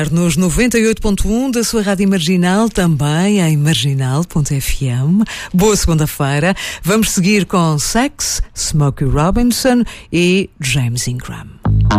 Nos 98.1 da sua rádio Marginal, também em marginal.fm. Boa segunda-feira. Vamos seguir com Sex, Smokey Robinson e James Ingram.